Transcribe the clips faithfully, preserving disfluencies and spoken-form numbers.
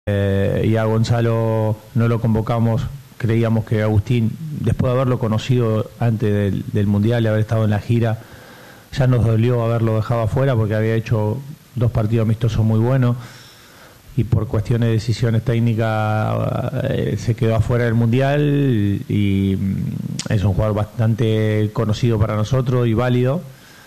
eh, y a Gonzalo no lo convocamos. Creíamos que Agustín, después de haberlo conocido antes del, del Mundial y haber estado en la gira, ya nos dolió haberlo dejado afuera porque había hecho dos partidos amistosos muy buenos y por cuestiones de decisiones técnicas eh, se quedó afuera del Mundial y, y es un jugador bastante conocido para nosotros y válido.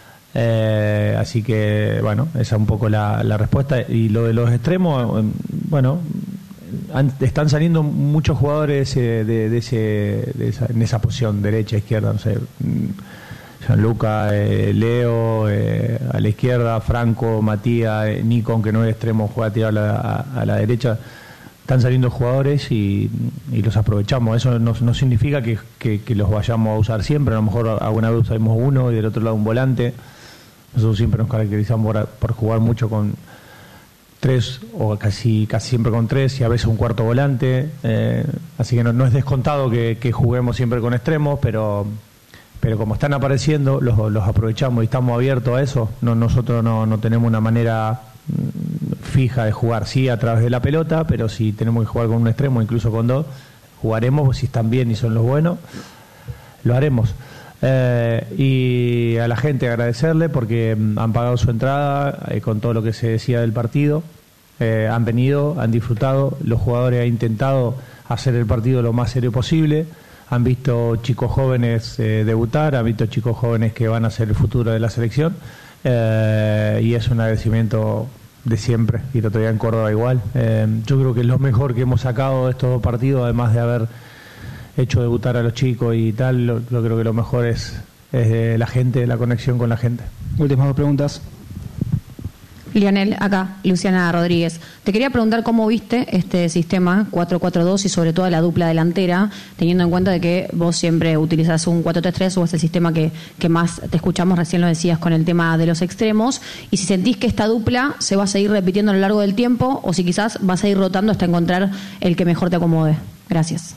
Eh, así que, bueno, esa es un poco la, la respuesta. Y lo de los extremos, bueno, han, están saliendo muchos jugadores eh, de, de, ese, de esa, en esa posición, derecha, izquierda, no sé. Gianluca, eh, Leo, eh, a la izquierda, Franco, Matías, eh, Nico, aunque no es extremo, juega tirado a la, a, a la derecha. Están saliendo jugadores y, y los aprovechamos. Eso no, no significa que, que, que los vayamos a usar siempre. A lo mejor alguna vez usamos uno y del otro lado un volante. Nosotros siempre nos caracterizamos por, por jugar mucho con tres o casi casi siempre con tres y a veces un cuarto volante. Eh, así que no, no es descontado que, que juguemos siempre con extremos, pero... pero como están apareciendo, los, los aprovechamos y estamos abiertos a eso. No, nosotros no, no tenemos una manera fija de jugar, sí, a través de la pelota, pero si tenemos que jugar con un extremo, incluso con dos, jugaremos, si están bien y son los buenos, lo haremos. Eh, y a la gente agradecerle porque han pagado su entrada eh, con todo lo que se decía del partido, eh, han venido, han disfrutado, los jugadores han intentado hacer el partido lo más serio posible. Han visto chicos jóvenes eh, debutar, han visto chicos jóvenes que van a ser el futuro de la selección eh, y es un agradecimiento de siempre. Y el otro día en Córdoba igual. Eh, yo creo que es lo mejor que hemos sacado de estos dos partidos, además de haber hecho debutar a los chicos y tal. Lo, yo creo que lo mejor es, es de la gente, la conexión con la gente. Últimas dos preguntas. Lionel, acá, Luciana Rodríguez. Te quería preguntar cómo viste este sistema cuatro cuatro dos y sobre todo la dupla delantera, teniendo en cuenta de que vos siempre utilizás un cuatro tres tres o es el sistema que, que más te escuchamos, recién lo decías con el tema de los extremos, y si sentís que esta dupla se va a seguir repitiendo a lo largo del tiempo o si quizás vas a ir rotando hasta encontrar el que mejor te acomode. Gracias.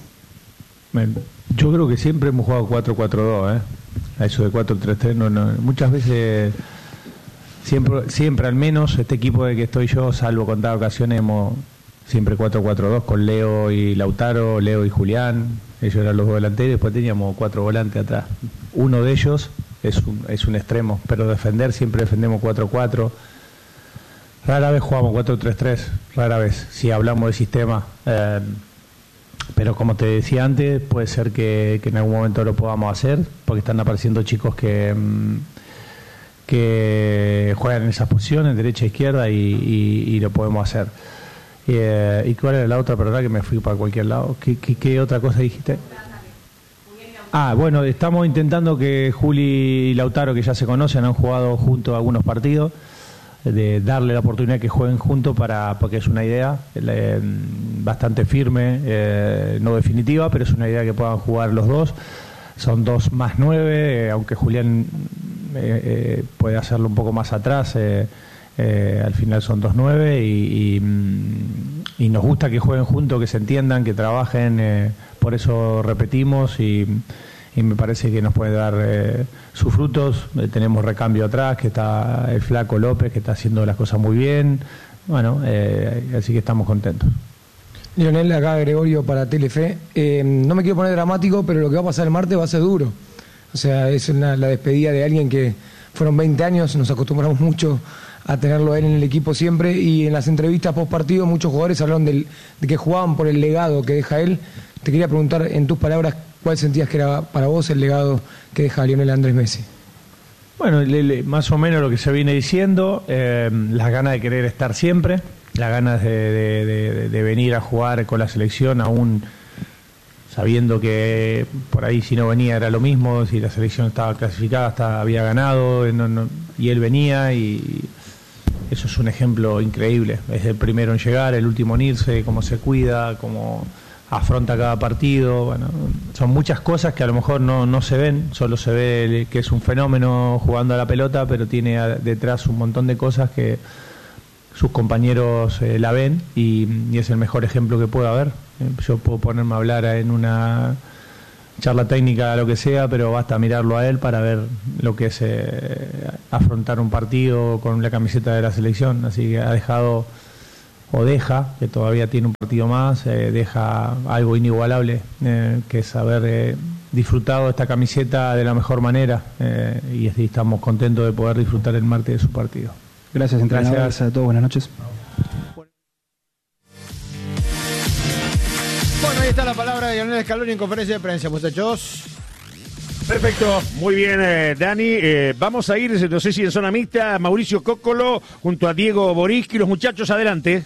Yo creo que siempre hemos jugado cuatro cuatro dos, ¿eh? A eso de cuatro tres tres, no, no, muchas veces... Siempre, siempre al menos este equipo de que estoy yo, salvo contadas ocasiones, hemos siempre cuatro cuatro dos con Leo y Lautaro, Leo y Julián, ellos eran los dos delanteros, después teníamos cuatro volantes atrás. Uno de ellos es un, es un extremo, pero defender siempre defendemos cuatro cuatro. Rara vez jugamos cuatro tres tres, rara vez, si hablamos de sistema. Eh, pero como te decía antes, puede ser que, que en algún momento lo podamos hacer, porque están apareciendo chicos que... Mm, que juegan en esas posiciones, derecha e izquierda, y, y, y lo podemos hacer. Eh, ¿Y cuál era la otra? Verdad que me fui para cualquier lado. ¿Qué, qué, qué otra cosa dijiste? Ah, bueno, estamos intentando que Juli y Lautaro, que ya se conocen, han jugado juntos algunos partidos, de darle la oportunidad que jueguen juntos, para porque es una idea eh, bastante firme, eh, no definitiva, pero es una idea que puedan jugar los dos. Son dos más nueve, eh, aunque Julián eh, eh, puede hacerlo un poco más atrás, eh, eh, al final son dos nueve y, y, y nos gusta que jueguen juntos, que se entiendan, que trabajen, eh, por eso repetimos y, y me parece que nos puede dar eh, sus frutos. Eh, tenemos recambio atrás, que está el flaco López, que está haciendo las cosas muy bien, bueno, eh, así que estamos contentos. Lionel, acá Gregorio para Telefe. Eh, no me quiero poner dramático, pero lo que va a pasar el martes va a ser duro. O sea, es una, la despedida de alguien que fueron veinte años, nos acostumbramos mucho a tenerlo a él en el equipo siempre, y en las entrevistas post partido muchos jugadores hablaron del, de que jugaban por el legado que deja él. Te quería preguntar en tus palabras, ¿cuál sentías que era para vos el legado que deja Lionel Andrés Messi? Bueno, le, le, más o menos lo que se viene diciendo, eh, las ganas de querer estar siempre, las ganas de, de, de, de venir a jugar con la selección, aún sabiendo que por ahí si no venía era lo mismo, si la selección estaba clasificada hasta había ganado, no, no, y él venía, y eso es un ejemplo increíble. Es el primero en llegar, el último en irse, cómo se cuida, cómo afronta cada partido. Bueno, son muchas cosas que a lo mejor no, no se ven, solo se ve que es un fenómeno jugando a la pelota, pero tiene detrás un montón de cosas que sus compañeros eh, la ven, y, y es el mejor ejemplo que pueda haber. Eh, yo puedo ponerme a hablar en una charla técnica, lo que sea, pero basta mirarlo a él para ver lo que es eh, afrontar un partido con la camiseta de la selección. Así que ha dejado o deja, que todavía tiene un partido más, eh, deja algo inigualable, eh, que es haber eh, disfrutado esta camiseta de la mejor manera, eh, y, y estamos contentos de poder disfrutar el martes de su partido. Gracias, entrenador. Gracias a todos. Buenas noches. Bueno, ahí está la palabra de Lionel Scaloni en conferencia de prensa, muchachos. Perfecto, muy bien, eh, Dani. Eh, vamos a ir, no sé si en zona mixta, Mauricio Cóccolo junto a Diego Boriski. Los muchachos, adelante.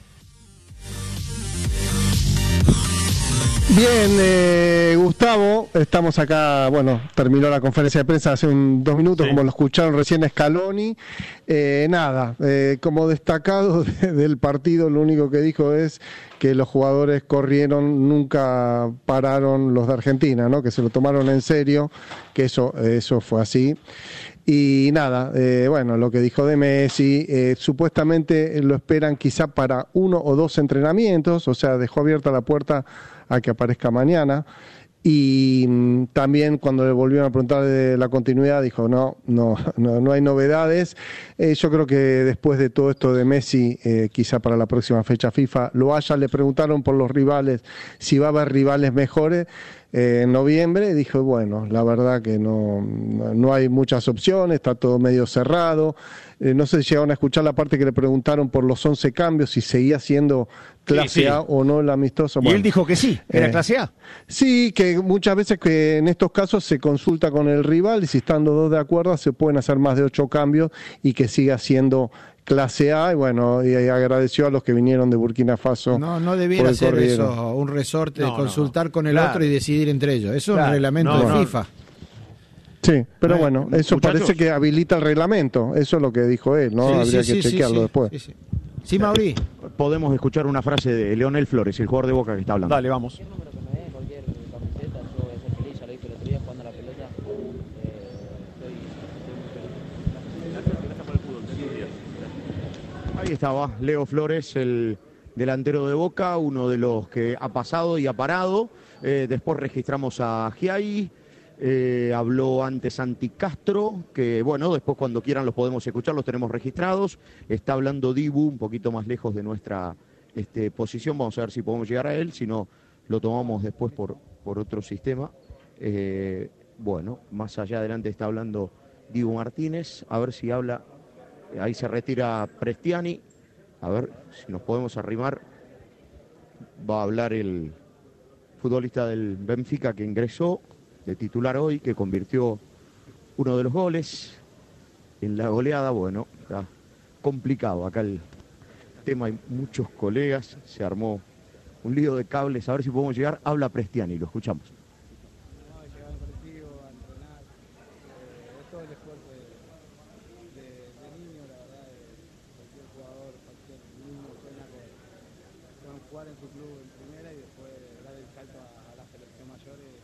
Bien, eh, Gustavo, estamos acá, bueno, terminó la conferencia de prensa hace un, dos minutos, sí. Como lo escucharon recién Scaloni. Eh, nada, eh, como destacado de, del partido, lo único que dijo es que los jugadores corrieron, nunca pararon los de Argentina, ¿no? Que se lo tomaron en serio, que eso, eso fue así. Y nada, eh, bueno, lo que dijo de Messi, eh, supuestamente lo esperan quizá para uno o dos entrenamientos, o sea, dejó abierta la puerta a que aparezca mañana. Y mmm, también cuando le volvieron a preguntar de la continuidad dijo no, no, no, no hay novedades. Eh, yo creo que después de todo esto de Messi, eh, quizá para la próxima fecha FIFA lo haya. Le preguntaron por los rivales, si va a haber rivales mejores eh, en noviembre. Dijo, bueno, la verdad que no, no hay muchas opciones, está todo medio cerrado. Eh, no sé si llegaron a escuchar la parte que le preguntaron por los once cambios, si seguía siendo clase sí, sí. A o no el amistoso. Y bueno, él dijo que sí, que era eh, clase A. Sí, que muchas veces que en estos casos se consulta con el rival y si están los dos de acuerdo se pueden hacer más de ocho cambios y que siga siendo clase A. Y bueno, y agradeció a los que vinieron de Burkina Faso. No, no debiera ser eso un resorte no, de consultar no, con el claro. otro y decidir entre ellos. Eso claro. es un reglamento no, de no. FIFA. Sí, pero eh, bueno, eso muchachos. Parece que habilita el reglamento, eso es lo que dijo él, ¿no? Sí, Habría sí, que sí, chequearlo sí, después. Sí, sí. sí, Mauri. Podemos escuchar una frase de Leonel Flores, el jugador de Boca que está hablando. Dale, vamos. Ahí estaba Leo Flores, el delantero de Boca, uno de los que ha pasado y ha parado. Eh, después registramos a Giai. Eh, habló antes Santi Castro, que bueno, después cuando quieran los podemos escuchar, los tenemos registrados. Está hablando Dibu, un poquito más lejos de nuestra este, posición, vamos a ver si podemos llegar a él, si no lo tomamos después por, por otro sistema. Eh, bueno, más allá adelante está hablando Dibu Martínez, a ver si habla, ahí se retira Prestiani, a ver si nos podemos arrimar. Va a hablar el futbolista del Benfica que ingresó de titular hoy, que convirtió uno de los goles en la goleada. Bueno, está complicado acá el tema, hay muchos colegas, se armó un lío de cables, a ver si podemos llegar. Habla Prestiani, lo escuchamos. No, llegar al colectivo, a entrenar, eh, es todo el esfuerzo de, de, de niño, la verdad, de cualquier jugador, cualquier niño sueña con, con jugar en su club en primera y después dar el salto a, a la selección mayor. Eh,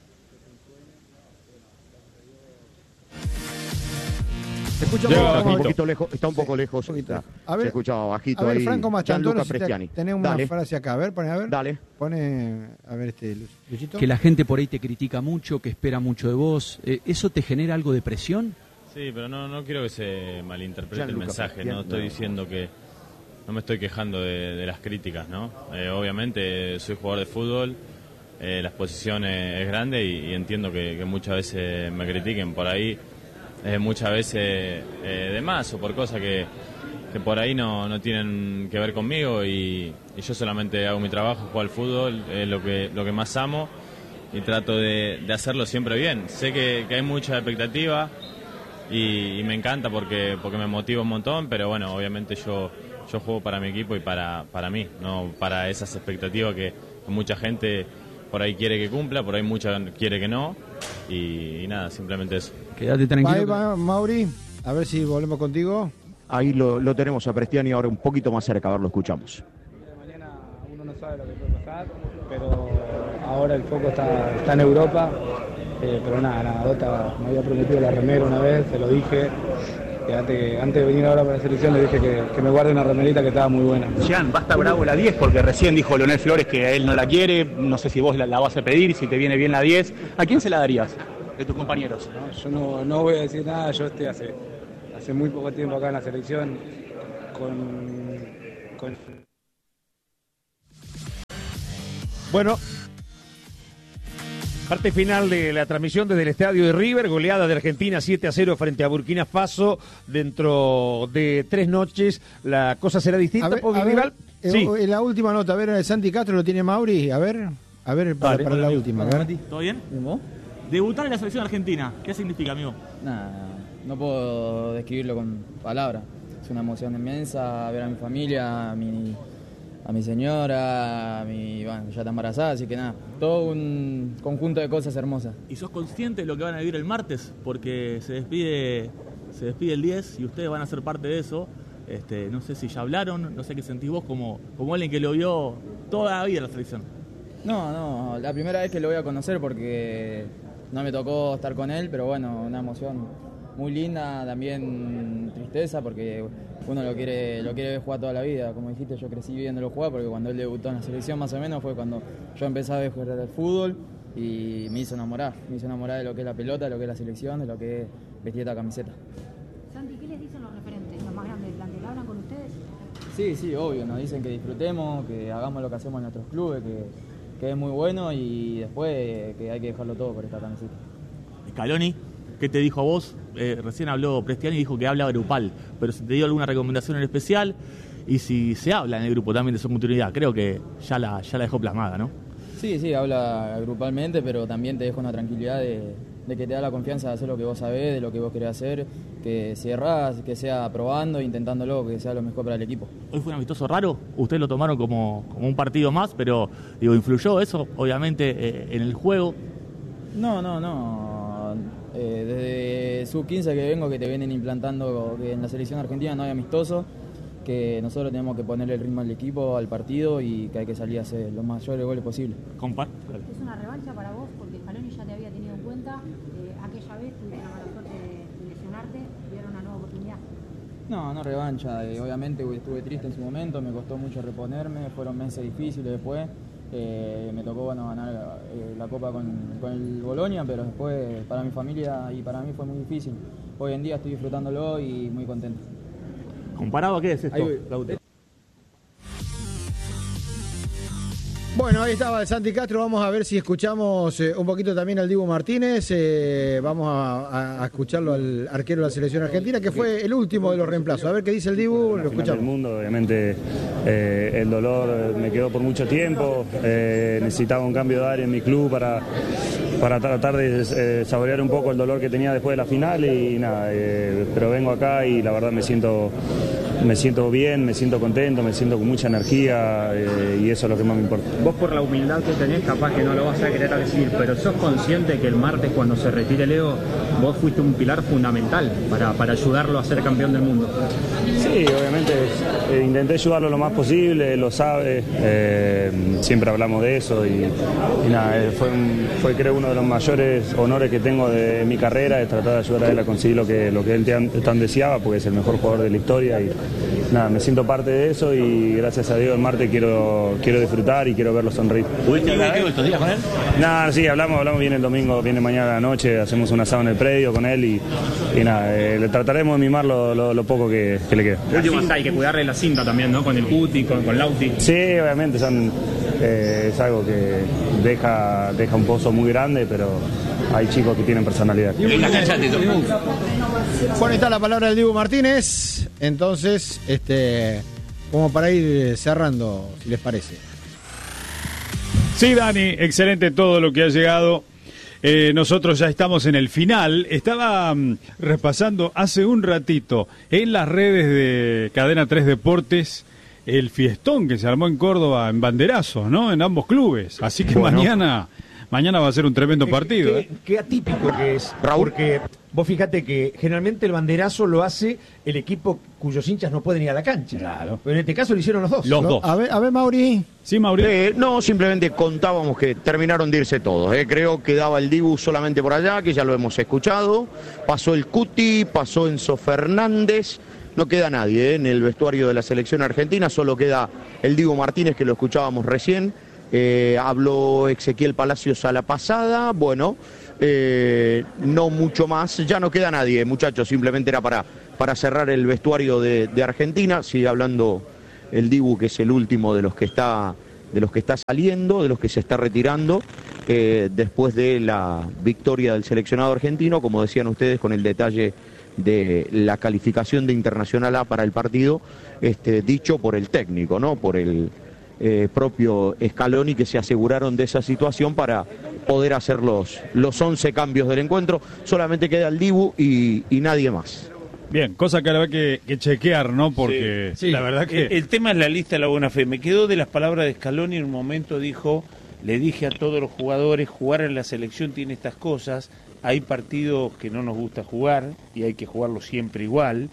Se escucha Llega, un, poquito lejos, está un poco sí, lejos. Un está, a ver, se escuchaba bajito a ver, ahí. Franco Machantoro, si tenés una Dale. frase acá, a ver, pone a ver. Dale. Pone, a ver este Luchito. Que la gente por ahí te critica mucho, que espera mucho de vos. Eh, ¿Eso te genera algo de presión? Sí, pero no, no quiero que se malinterprete el mensaje. No estoy diciendo que no me estoy quejando de, de las críticas, ¿no? Eh, obviamente soy jugador de fútbol, eh, la exposición es, es grande y, y entiendo que, que muchas veces me critiquen por ahí. Eh, muchas veces eh, de más o por cosas que, que por ahí no, no tienen que ver conmigo y, y yo solamente hago mi trabajo, juego al fútbol, es lo que, lo que más amo y trato de, de hacerlo siempre bien. Sé que, que hay mucha expectativa y, y me encanta porque, porque me motiva un montón, pero bueno, obviamente yo, yo juego para mi equipo y para, para mí, no para esas expectativas que, que mucha gente por ahí quiere que cumpla, por ahí mucha quiere que no y, y nada, simplemente eso. Quédate tranquilo. Ahí va, Mauri, a ver si volvemos contigo. Ahí lo, lo tenemos a Prestiani ahora un poquito más cerca, a ver, lo escuchamos. Mañana uno no sabe lo que puede pasar, pero ahora el foco está, está en Europa. Eh, pero nada, nada, Dota me había prometido la remera una vez, se lo dije. Que antes, antes de venir ahora para la selección le dije que, que me guarde una remerita que estaba muy buena. Jean, basta bravo la diez porque recién dijo Leonel Flores que él no la quiere, no sé si vos la, la vas a pedir, si te viene bien la diez. ¿A quién se la darías de tus compañeros? No, yo no, no voy a decir nada, yo estoy hace, hace muy poco tiempo acá en la selección con... con Bueno, parte final de la transmisión desde el estadio de River, goleada de Argentina siete a cero frente a Burkina Faso. Dentro de tres noches la cosa será distinta. A ver, porque a ver, rival... eh, sí. En la última nota, a ver, el Santi Castro lo tiene Mauri, a ver, a ver, para, Vale, para la última. A ver. ¿Todo bien? Debutar en la selección argentina, ¿qué significa, amigo? Nada, no puedo describirlo con palabras. Es una emoción inmensa ver a mi familia, a mi, a mi señora, a mi, bueno, ya está embarazada, así que nada, todo un conjunto de cosas hermosas. ¿Y sos consciente de lo que van a vivir el martes? Porque se despide, se despide el diez y ustedes van a ser parte de eso. Este, no sé si ya hablaron, no sé qué sentís vos como, como alguien que lo vio toda la vida en la selección. No, no, la primera vez que lo voy a conocer porque no me tocó estar con él, pero bueno, una emoción muy linda, también tristeza porque uno lo quiere lo quiere ver jugar toda la vida. Como dijiste, yo crecí viéndolo jugar porque cuando él debutó en la selección más o menos fue cuando yo empecé a ver jugar al fútbol y me hizo enamorar, me hizo enamorar de lo que es la pelota, de lo que es la selección, de lo que es vestir esta camiseta. Santi, ¿qué les dicen los referentes, los más grandes del plantel? ¿Hablan con ustedes? Sí, sí, obvio, nos dicen que disfrutemos, que hagamos lo que hacemos en nuestros clubes, que, que es muy bueno y después que hay que dejarlo todo por esta camiseta. Scaloni, ¿qué te dijo a vos? Eh, recién habló Prestiani y dijo que habla grupal, pero si te dio alguna recomendación en especial y si se habla en el grupo también de su continuidad, creo que ya la, ya la dejó plasmada, ¿no? Sí, sí, habla grupalmente, pero también te deja una tranquilidad de, de que te da la confianza de hacer lo que vos sabés, de lo que vos querés hacer, que si errás, que sea probando, intentándolo, que sea lo mejor para el equipo. Hoy fue un amistoso raro, ustedes lo tomaron como, como un partido más, pero digo, ¿influyó eso obviamente eh, en el juego? No, no, no. Eh, desde sub quince que vengo, que te vienen implantando que en la selección argentina no hay amistoso, que nosotros tenemos que ponerle el ritmo al equipo, al partido y que hay que salir a hacer los mayores goles posibles. Compar. ¿Es una revancha para vos? Porque Scaloni ya te había tenido en cuenta. Eh, aquella vez tuviste la mala suerte de lesionarte y era una nueva oportunidad. No, no revancha. Eh, obviamente estuve triste en su momento, me costó mucho reponerme, fueron meses difíciles después. Eh, me tocó bueno, ganar eh, la Copa con, con el Bolonia, pero después para mi familia y para mí fue muy difícil. Hoy en día estoy disfrutándolo y muy contento. ¿Comparado a qué es esto? Bueno, ahí estaba el Santi Castro. Vamos a ver si escuchamos eh, un poquito también al Dibu Martínez. Eh, vamos a, a escucharlo al arquero de la selección argentina, que fue el último de los reemplazos. A ver qué dice el Dibu, lo escuchamos. El mundo, obviamente, eh, el dolor me quedó por mucho tiempo. Eh, necesitaba un cambio de área en mi club para, para tratar de eh, saborear un poco el dolor que tenía después de la final. Y nada, eh, pero vengo acá y la verdad me siento... Me siento bien, me siento contento, me siento con mucha energía eh, y eso es lo que más me importa. Vos por la humildad que tenés capaz que no lo vas a querer decir, pero sos consciente que el martes cuando se retire Leo, vos fuiste un pilar fundamental para, para ayudarlo a ser campeón del mundo. Sí, obviamente eh, intenté ayudarlo lo más posible, lo sabe, eh, siempre hablamos de eso y, y nada, eh, fue, un, fue creo uno de los mayores honores que tengo de mi carrera, es tratar de ayudar a él a conseguir lo que, lo que él tan, tan deseaba, porque es el mejor jugador de la historia y nada, me siento parte de eso y gracias a Dios el martes quiero, quiero disfrutar y quiero verlo sonreír. ¿Pudiste hablar estos días con él? Nada, sí, hablamos, hablamos bien el domingo, viene mañana a la noche, hacemos un asado en el predio con él y, y nada, eh, le trataremos de mimar lo, lo, lo poco que, que le queda. Último, hay que cuidarle la cinta también, ¿no? Con el Cuti, con, con Lauti. Sí, obviamente son, eh, es algo que deja, deja un pozo muy grande, pero hay chicos que tienen personalidad. Bueno, ahí está la palabra del Dibu Martínez. Entonces, este, como para ir cerrando, si les parece. Sí, Dani, excelente todo lo que ha llegado. Eh, nosotros ya estamos en el final. Estaba um, repasando hace un ratito en las redes de Cadena tres Deportes el fiestón que se armó en Córdoba en banderazos, ¿no? En ambos clubes. Así que bueno, mañana mañana va a ser un tremendo partido. Qué, ¿eh? qué atípico que es, Raúl, porque vos fíjate que generalmente el banderazo lo hace el equipo cuyos hinchas no pueden ir a la cancha. Claro. Pero en este caso lo hicieron los dos. Los ¿no? dos. A ver, a ver, Mauri. Sí, Mauri. Eh, no, simplemente contábamos que terminaron de irse todos. Eh. Creo que daba el Dibu solamente por allá, que ya lo hemos escuchado. Pasó el Cuti, pasó Enzo Fernández. No queda nadie eh, en el vestuario de la selección argentina, solo queda el Dibu Martínez, que lo escuchábamos recién. Eh, habló Ezequiel Palacios a la pasada, bueno, eh, no mucho más, ya no queda nadie, muchachos, simplemente era para, para cerrar el vestuario de, de Argentina. Sigue hablando el Dibu, que es el último de los que está de los que está saliendo, de los que se está retirando, eh, después de la victoria del seleccionado argentino, como decían ustedes, con el detalle de la calificación de Internacional A para el partido, este, dicho por el técnico, ¿no? Por el eh, propio Scaloni, que se aseguraron de esa situación para poder hacer los, los once cambios del encuentro. Solamente queda el Dibu y, y nadie más. Bien, cosa que habrá que, que chequear, ¿no? Porque sí, sí. la verdad que... El, el tema es la lista de la buena fe. Me quedó de las palabras de Scaloni, en un momento dijo, le dije a todos los jugadores, jugar en la selección tiene estas cosas, hay partidos que no nos gusta jugar y hay que jugarlo siempre igual,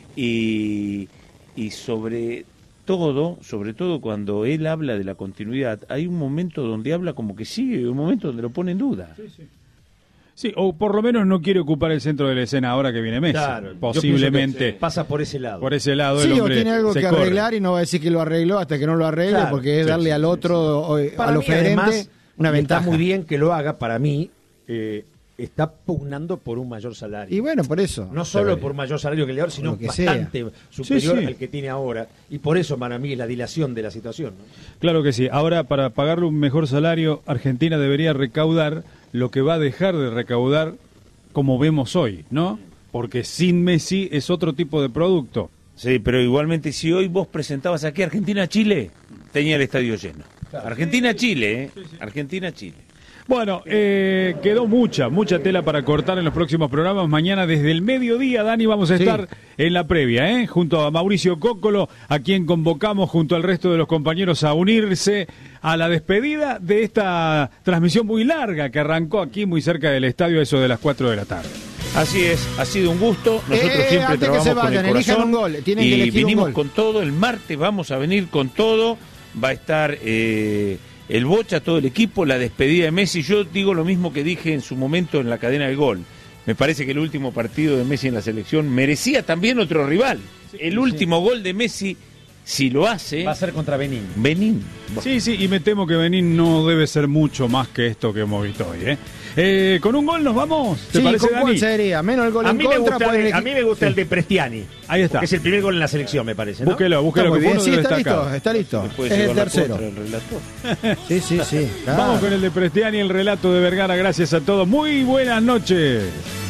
y, y sobre todo, sobre todo cuando él habla de la continuidad, hay un momento donde habla como que sigue, un momento donde lo pone en duda. Sí, sí. Sí, o por lo menos no quiere ocupar el centro de la escena ahora que viene Messi. Claro, posiblemente. Pasa por ese lado. Por ese lado sí, el hombre o tiene algo se que corre. arreglar y no va a decir que lo arregló hasta que no lo arregle, Claro, porque es sí, darle sí, al sí, otro, sí. o- Para al mí, oferente, además, una y ventaja. está muy bien que lo haga, para mí, eh, está pugnando por un mayor salario. Y bueno, por eso. No solo por mayor salario que el de ahora, sino Por lo que sea. bastante superior Sí, sí. al que tiene ahora. Y por eso, para mí, es la dilación de la situación, ¿no? Claro que sí. Ahora, para pagarle un mejor salario, Argentina debería recaudar lo que va a dejar de recaudar como vemos hoy, ¿no? Porque sin Messi es otro tipo de producto. Sí, pero igualmente, si hoy vos presentabas aquí Argentina-Chile, tenía el estadio lleno. Argentina-Chile, ¿eh? Argentina-Chile. Bueno, eh, quedó mucha, mucha tela para cortar en los próximos programas. Mañana desde el mediodía, Dani, vamos a Sí. estar en la previa, ¿eh? Junto a Mauricio Cóccolo, a quien convocamos junto al resto de los compañeros a unirse a la despedida de esta transmisión muy larga que arrancó aquí muy cerca del estadio a eso de las cuatro de la tarde. Así es, ha sido un gusto. Nosotros Eh, siempre antes que trabajamos se vayan, con el elijan corazón un gol, tienen que y elegir un vinimos gol. con todo. El martes vamos a venir con todo. Va a estar eh, el Bocha, todo el equipo, la despedida de Messi. Yo digo lo mismo que dije en su momento en la cadena del gol. Me parece que el último partido de Messi en la selección merecía también otro rival. El último gol de Messi, si lo hace, Va a ser contra Benín. Benín. Sí, sí, y me temo que Benín no debe ser mucho más que esto que hemos visto hoy, ¿eh? Eh, ¿Con un gol nos vamos? ¿Te Sí, parece, ¿con cuál Dani? sería? Menos el gol A en mí, me contra. gusta, pueden el- elegir- a mí me gusta el Sí. de Prestiani. Ahí está. Que es el primer gol en la selección, me parece, ¿no? Búsquelo, Está búsquelo, muy que bien, fue sí, uno de está destacados. listo, está listo. Puede Es el llevar la tercero. contra el relator. Sí, sí, sí. claro. Vamos con el de Prestiani, el relato de Vergara. Gracias a todos. Muy buenas noches.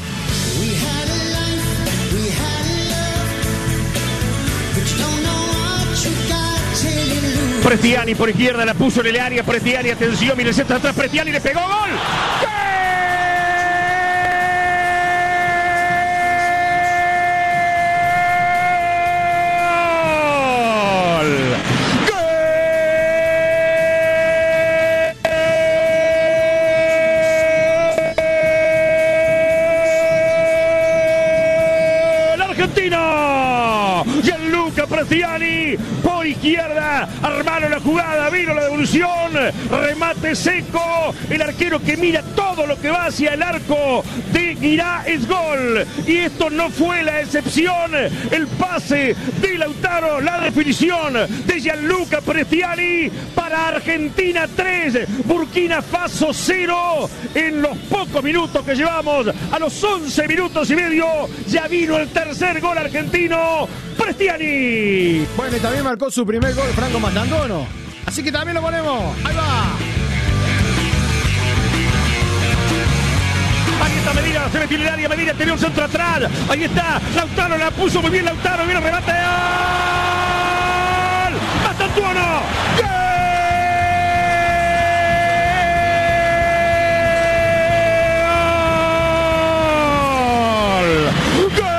Prestiani por izquierda, la puso en el área. Prestiani, atención, mire el centro atrás. Prestiani le pegó gol. ¡Gol! ¡Argentina! Gianluca Prestiani por izquierda, armaron la jugada, vino la devolución, remate seco, el arquero que mira todo lo que va hacia el arco de Guirá es gol, y esto no fue la excepción, el pase de Lautaro, la definición de Gianluca Prestiani para Argentina tres, Burkina Faso cero, en los pocos minutos que llevamos, a los once minutos y medio, ya vino el tercer gol argentino, Prestiani. Bueno, y también marcó su primer gol Franco Mastantuono. Así que también lo ponemos. Ahí va. Aquí está Medina, se metió en el área, Medina tenía un centro atrás. Ahí está, Lautaro la puso muy bien Lautaro, viene el remate. ¡Gol! ¡Mastantuono! ¡Gol! ¡Gol!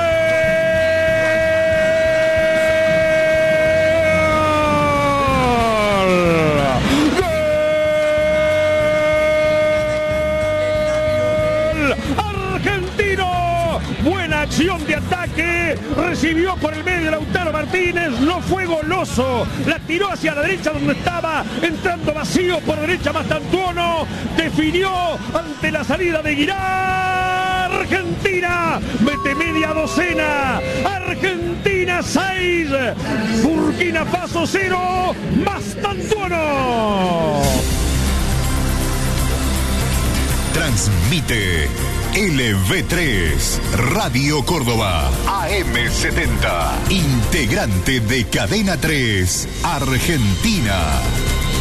Argentino, buena acción de ataque, recibió por el medio Lautaro Martínez, no fue goloso, la tiró hacia la derecha donde estaba, entrando vacío por derecha Mastantuono, definió ante la salida de Guirá. Argentina mete media docena, Argentina seis, Burkina Faso cero, Mastantuono. Transmite L V tres, Radio Córdoba, A M setenta, integrante de Cadena tres, Argentina.